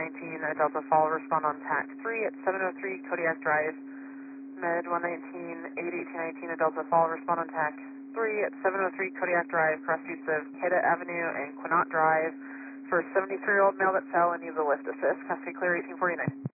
119, Delta Fall, respond on TAC 3 at 703 Kodiak Drive. Med 119, 81819, Delta Fall, respond on TAC 3 at 703 Kodiak Drive, cross streets of Queta Avenue and Quinault Drive for a 73-year-old male that fell and needs a lift assist. Custody clear 1849.